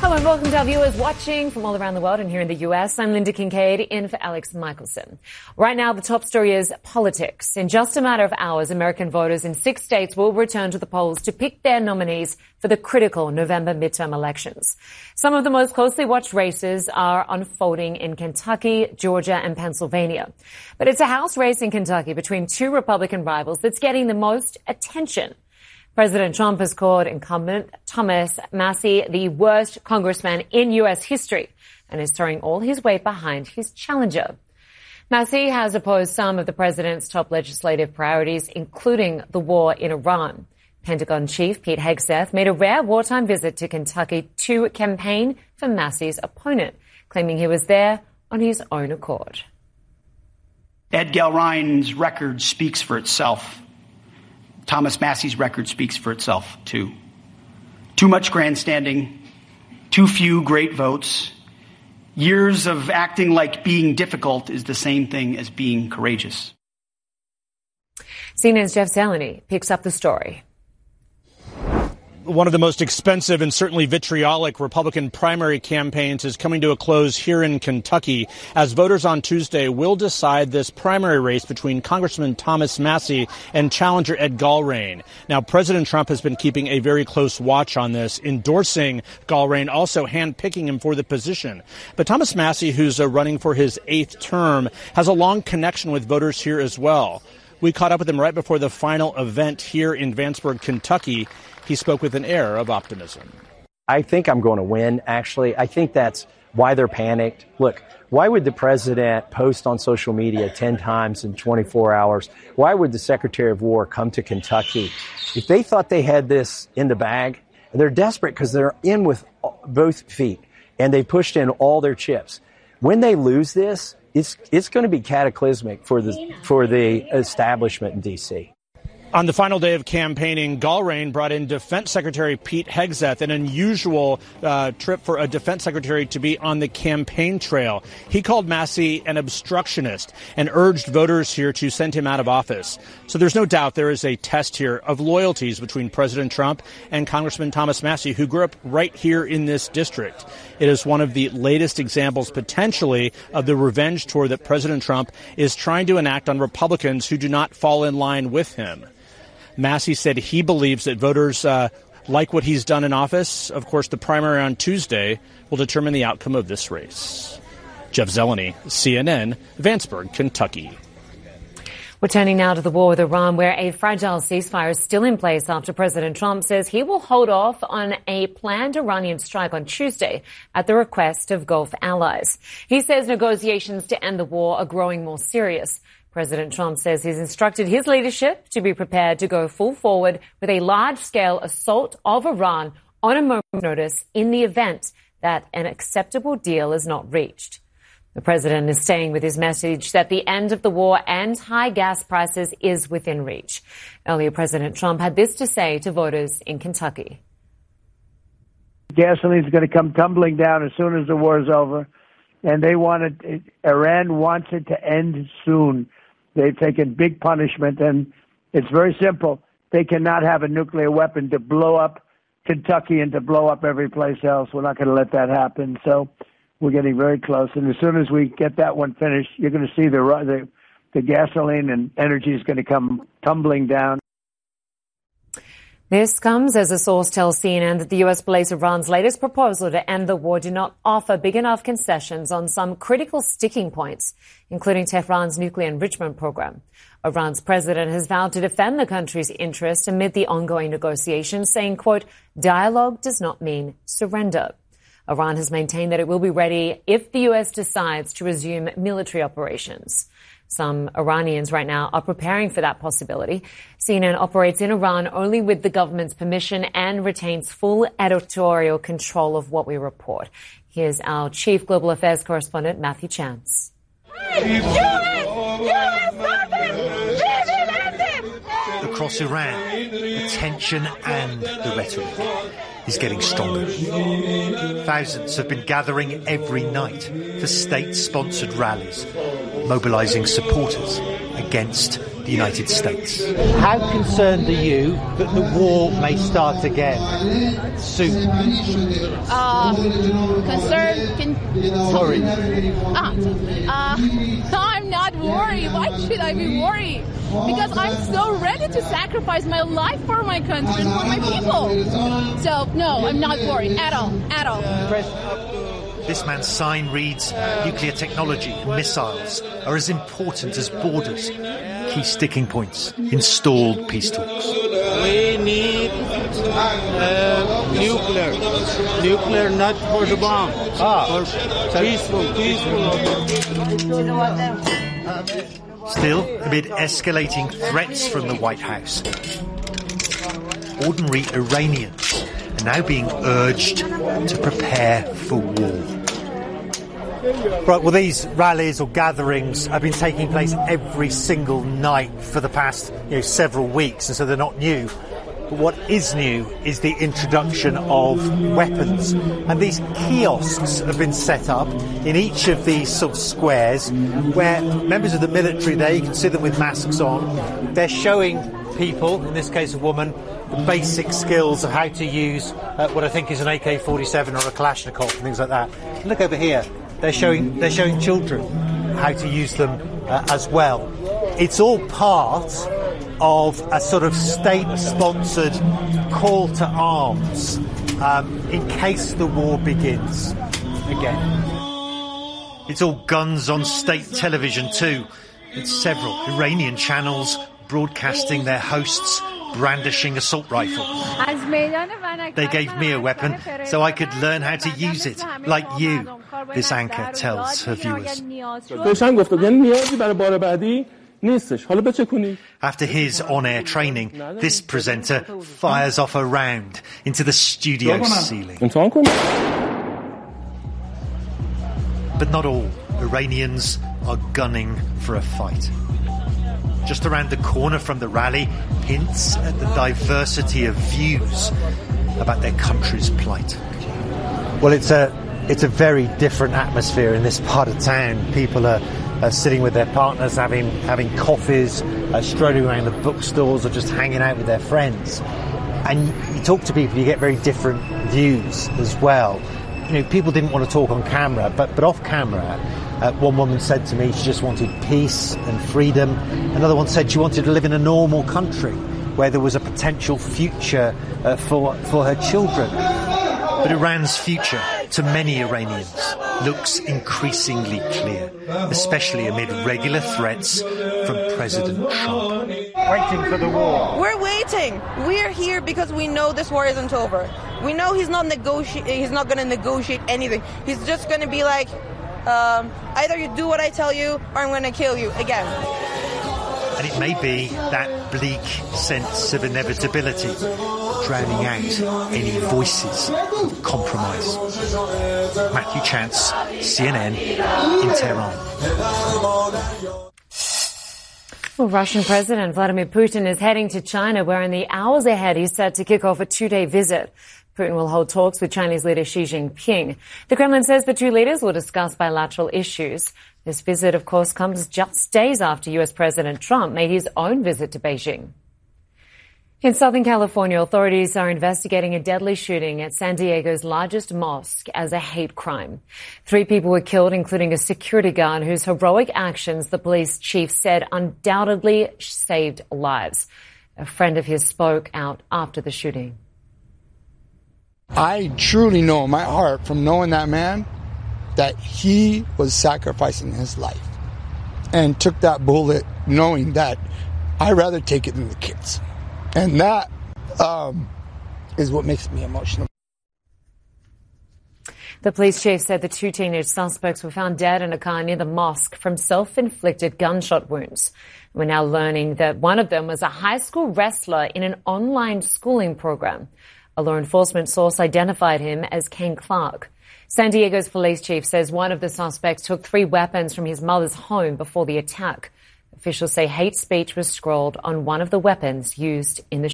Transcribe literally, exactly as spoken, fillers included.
Hello and welcome to our viewers watching from all around the world and here in the U S. I'm Linda Kincaid, in for Alex Michelson. Right now, the top story is politics. In just a matter of hours, American voters in six states will return to the polls to pick their nominees for the critical November midterm elections. Some of the most closely watched races are unfolding in Kentucky, Georgia, and Pennsylvania. But it's a House race in Kentucky between two Republican rivals that's getting the most attention. President Trump has called incumbent Thomas Massie the worst congressman in U S history and is throwing all his weight behind his challenger. Massie has opposed some of the president's top legislative priorities, including the war in Iran. Pentagon Chief Pete Hegseth made a rare wartime visit to Kentucky to campaign for Massie's opponent, claiming he was there on his own accord. Ed Gellrein's record speaks for itself. Thomas Massie's record speaks for itself, too. Too much grandstanding, too few great votes. Years of acting like being difficult is the same thing as being courageous. C N N's Jeff Zeleny picks up the story. One of the most expensive and certainly vitriolic Republican primary campaigns is coming to a close here in Kentucky as voters on Tuesday will decide this primary race between Congressman Thomas Massie and challenger Ed Gellrein. Now, President Trump has been keeping a very close watch on this, endorsing Gellrein, also handpicking him for the position. But Thomas Massie, who's uh, running for his eighth term, has a long connection with voters here as well. We caught up with him right before the final event here in Vanceburg, Kentucky. He spoke with an air of optimism. I think I'm going to win, actually. I think that's why they're panicked. Look, why would the president post on social media ten times in twenty-four hours? Why would the Secretary of War come to Kentucky? If they thought they had this in the bag, they're desperate because they're in with both feet, and they pushed in all their chips. When they lose this, it's it's going to be cataclysmic for the for the establishment in D C On the final day of campaigning, Gellrein brought in Defense Secretary Pete Hegseth, an unusual uh, trip for a defense secretary to be on the campaign trail. He called Massie an obstructionist and urged voters here to send him out of office. So there's no doubt there is a test here of loyalties between President Trump and Congressman Thomas Massie, who grew up right here in this district. It is one of the latest examples, potentially, of the revenge tour that President Trump is trying to enact on Republicans who do not fall in line with him. Massie said he believes that voters uh, like what he's done in office. Of course, the primary on Tuesday will determine the outcome of this race. Jeff Zeleny, C N N, Vanceburg, Kentucky. We're turning now to the war with Iran, where a fragile ceasefire is still in place after President Trump says he will hold off on a planned Iranian strike on Tuesday at the request of Gulf allies. He says negotiations to end the war are growing more serious. President Trump says he's instructed his leadership to be prepared to go full forward with a large-scale assault of Iran on a moment's notice in the event that an acceptable deal is not reached. The president is staying with his message that the end of the war and high gas prices is within reach. Earlier, President Trump had this to say to voters in Kentucky. Gasoline's going to come tumbling down as soon as the war is over, and they want it, Iran wants it to end soon. They've taken big punishment, and it's very simple. They cannot have a nuclear weapon to blow up Kentucky and to blow up every place else. We're not going to let that happen. So we're getting very close. And as soon as we get that one finished, you're going to see the the, the gasoline and energy is going to come tumbling down. This comes as a source tells C N N that the U S believes Iran's latest proposal to end the war do not offer big enough concessions on some critical sticking points, including Tehran's nuclear enrichment program. Iran's president has vowed to defend the country's interests amid the ongoing negotiations, saying, quote, dialogue does not mean surrender. Iran has maintained that it will be ready if the U S decides to resume military operations. Some Iranians right now are preparing for that possibility. C N N operates in Iran only with the government's permission and retains full editorial control of what we report. Here's our chief global affairs correspondent, Matthew Chance. Across Iran, the tension and the rhetoric is getting stronger. Thousands have been gathering every night for state-sponsored rallies, mobilizing supporters against the United States. How concerned are you that the war may start again soon? Uh, concerned? Can... Worried? Ah, uh, I'm not worried. Why should I be worried? Because I'm so ready to sacrifice my life for my country and for my people. So, no, I'm not worried at all, at all. This man's sign reads, nuclear technology and missiles are as important as borders. Key sticking points in stalled peace talks. We need uh, nuclear. Nuclear, not for the bomb. Ah. For peaceful, peaceful. Still, amid escalating threats from the White House, ordinary Iranians are now being urged to prepare for war. Right, well, these rallies or gatherings have been taking place every single night for the past, you know, several weeks, and so they're not new. But what is new is the introduction of weapons. And these kiosks have been set up in each of these sort of squares where members of the military there, you can see them with masks on, they're showing people, in this case a woman, the basic skills of how to use uh, what I think is an A K forty-seven or a Kalashnikov and things like that. And look over here, they're showing, they're showing children how to use them uh, as well. It's all part of a sort of state-sponsored call to arms um, in case the war begins again. It's all guns on state television too. It's several Iranian channels broadcasting their hosts brandishing assault rifles. They gave me a weapon so I could learn how to use it, like you, this anchor tells her viewers. After his on-air training, this presenter fires off a round into the studio ceiling. But not all Iranians are gunning for a fight. Just around the corner from the rally, hints at the diversity of views about their country's plight. Well, it's a it's a very different atmosphere in this part of town. People are, are sitting with their partners, having having coffees, uh, strolling around the bookstores, or just hanging out with their friends. And you, you talk to people, you get very different views as well. You know, people didn't want to talk on camera, but but off camera. Uh, one woman said to me she just wanted peace and freedom. Another one said she wanted to live in a normal country where there was a potential future uh, for for her children. But Iran's future, to many Iranians, looks increasingly clear, especially amid regular threats from President Trump. Waiting for the war. We're waiting. We're here because we know this war isn't over. We know he's not negoti- He's not going to negotiate anything. He's just going to be like, Um, either you do what I tell you or I'm going to kill you again. And it may be that bleak sense of inevitability drowning out any voices of compromise. Matthew Chance, C N N, in Tehran. Well, Russian President Vladimir Putin is heading to China, where in the hours ahead he's set to kick off a two-day visit. Putin will hold talks with Chinese leader Xi Jinping. The Kremlin says the two leaders will discuss bilateral issues. This visit, of course, comes just days after U S President Trump made his own visit to Beijing. In Southern California, authorities are investigating a deadly shooting at San Diego's largest mosque as a hate crime. Three people were killed, including a security guard whose heroic actions, the police chief said, undoubtedly saved lives. A friend of his spoke out after the shooting. I truly know in my heart from knowing that man that he was sacrificing his life and took that bullet knowing that I'd rather take it than the kids. And that um, is what makes me emotional. The police chief said the two teenage suspects were found dead in a car near the mosque from self-inflicted gunshot wounds. We're now learning that one of them was a high school wrestler in an online schooling program. A law enforcement source identified him as Kane Clark. San Diego's police chief says one of the suspects took three weapons from his mother's home before the attack. Officials say hate speech was scrawled on one of the weapons used in the